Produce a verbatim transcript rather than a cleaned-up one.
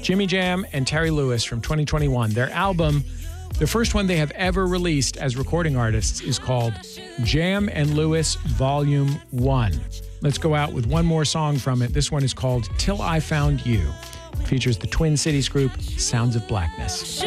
Jimmy Jam and Terry Lewis from twenty twenty-one. Their album, the first one they have ever released as recording artists, is called Jam and Lewis Volume one. Let's go out with one more song from it. This one is called Till I Found You. It features the Twin Cities group Sounds of Blackness.